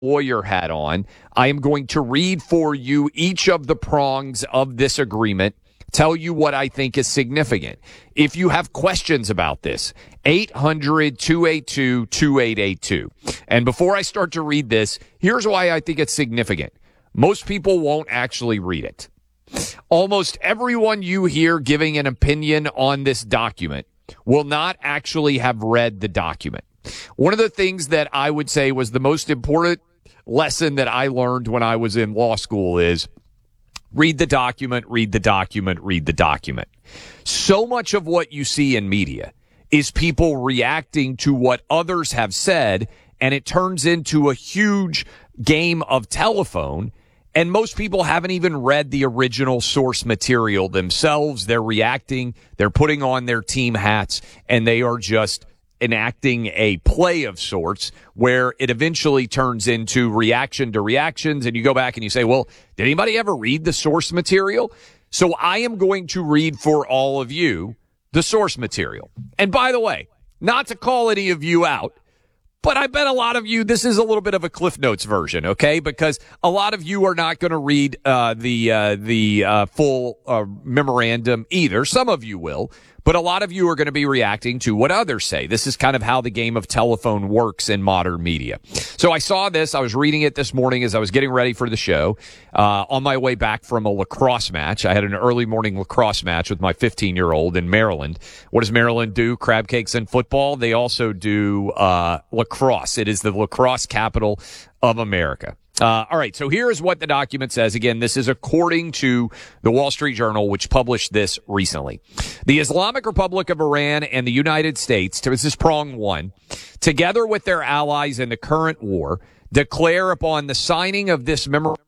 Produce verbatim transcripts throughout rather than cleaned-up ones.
lawyer hat on. I am going to read for you each of the prongs of this agreement, tell you what I think is significant. If you have questions about this, eight hundred, two eight two, two eight eight two. And before I start to read this, here's why I think it's significant. Most people won't actually read it. Almost everyone you hear giving an opinion on this document will not actually have read the document. One of the things that I would say was the most important lesson that I learned when I was in law school is read the document, read the document, read the document. So much of what you see in media is people reacting to what others have said, and it turns into a huge game of telephone. And most people haven't even read the original source material themselves. They're reacting, they're putting on their team hats, and they are just enacting a play of sorts where it eventually turns into reaction to reactions. And you go back and you say, well, did anybody ever read the source material? So I am going to read for all of you the source material. And by the way, not to call any of you out, but I bet a lot of you, this is a little bit of a Cliff Notes version, okay? Because a lot of you are not going to read uh, the uh, the uh, full uh, memorandum either. Some of you will, but a lot of you are going to be reacting to what others say. This is kind of how the game of telephone works in modern media. So I saw this. I was reading it this morning as I was getting ready for the show uh, on my way back from a lacrosse match. I had an early morning lacrosse match with my fifteen-year-old in Maryland. What does Maryland do? Crab cakes and football. They also do uh, lacrosse. It is the lacrosse capital of America. Uh, all right, so here is what the document says. Again, this is according to the Wall Street Journal, which published this recently. The Islamic Republic of Iran and the United States, this is prong one, together with their allies in the current war, declare upon the signing of this memorandum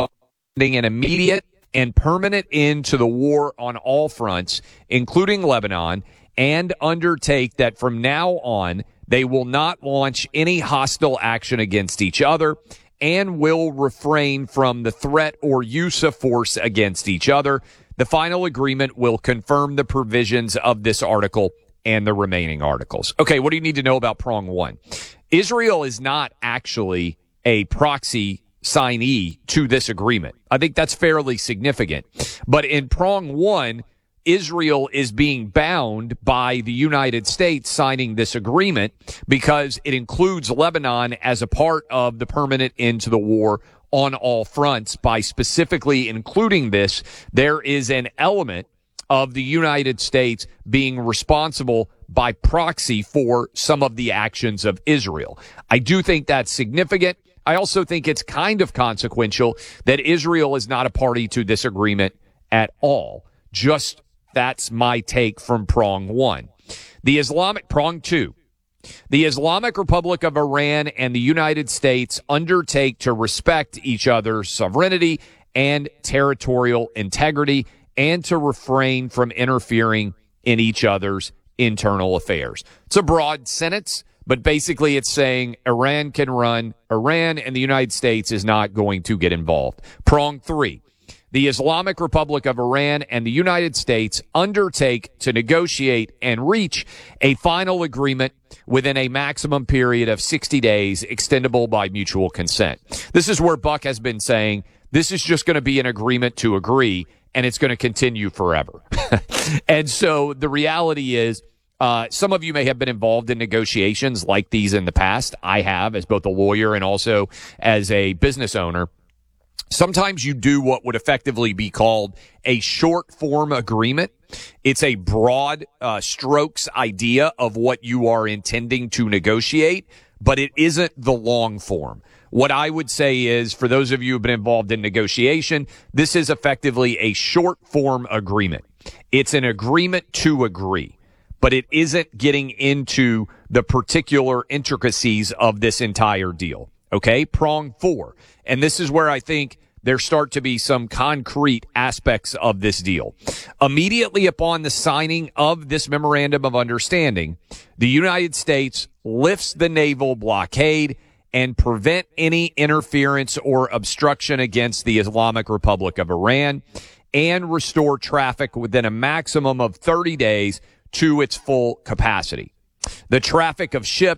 an immediate and permanent end to the war on all fronts, including Lebanon, and undertake that from now on they will not launch any hostile action against each other and will refrain from the threat or use of force against each other. The final agreement will confirm the provisions of this article and the remaining articles. Okay, what do you need to know about prong one? Israel is not actually a proxy signee to this agreement. I think that's fairly significant. But in prong one, Israel is being bound by the United States signing this agreement because it includes Lebanon as a part of the permanent end to the war on all fronts. By specifically including this, there is an element of the United States being responsible by proxy for some of the actions of Israel. I do think that's significant. I also think it's kind of consequential that Israel is not a party to this agreement at all. Just That's my take from prong one. The Islamic, prong two. The Islamic Republic of Iran and the United States undertake to respect each other's sovereignty and territorial integrity and to refrain from interfering in each other's internal affairs. It's a broad sentence, but basically it's saying Iran can run Iran and the United States is not going to get involved. Prong three. The Islamic Republic of Iran and the United States undertake to negotiate and reach a final agreement within a maximum period of sixty days, extendable by mutual consent. This is where Buck has been saying this is just going to be an agreement to agree, and it's going to continue forever. And so the reality is, uh, some of you may have been involved in negotiations like these in the past. I have, as both a lawyer and also as a business owner. Sometimes you do what would effectively be called a short form agreement. It's a broad uh, strokes idea of what you are intending to negotiate, but it isn't the long form. What I would say is, for those of you who have been involved in negotiation, this is effectively a short form agreement. It's an agreement to agree, but it isn't getting into the particular intricacies of this entire deal. Okay, prong four. And this is where I think there start to be some concrete aspects of this deal. Immediately upon the signing of this memorandum of understanding, the United States lifts the naval blockade and prevent any interference or obstruction against the Islamic Republic of Iran and restore traffic within a maximum of thirty days to its full capacity. The traffic of ships,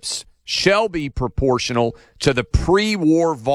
shall be proportional to the pre-war volume